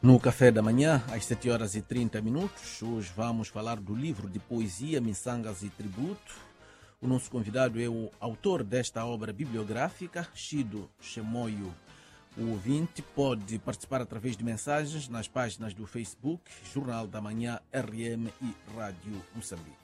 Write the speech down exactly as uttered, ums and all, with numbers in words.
No café da manhã, às sete horas e trinta minutos, hoje vamos falar do livro de poesia Missangas e Tributo. O nosso convidado é o autor desta obra bibliográfica, Chido Chemoio. O ouvinte pode participar através de mensagens nas páginas do Facebook, Jornal da Manhã R M e Rádio Moçambique.